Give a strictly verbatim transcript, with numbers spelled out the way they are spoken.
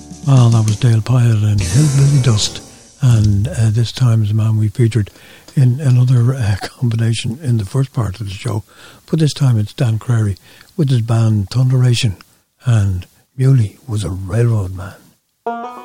Well, that was Dale Pyle and Hillbilly Dust. And uh, this time is a man we featured in another uh, combination in the first part of the show. But this time it's Dan Crary with his band Thunderation. And Muley was a railroad man.